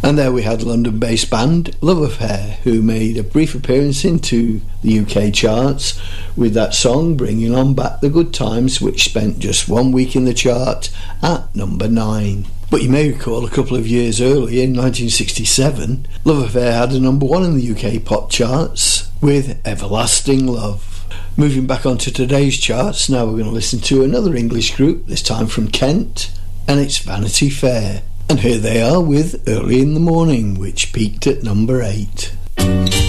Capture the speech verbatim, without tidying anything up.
And there we had London-based band Love Affair, who made a brief appearance into the U K charts with that song Bringing On Back the Good Times, which spent just one week in the chart at number nine. But you may recall a couple of years earlier, in nineteen sixty-seven, Love Affair had a number one in the U K pop charts with Everlasting Love. Moving back onto today's charts, now we're going to listen to another English group, this time from Kent, and it's Vanity Fair. And here they are with Early in the Morning, which peaked at number eight.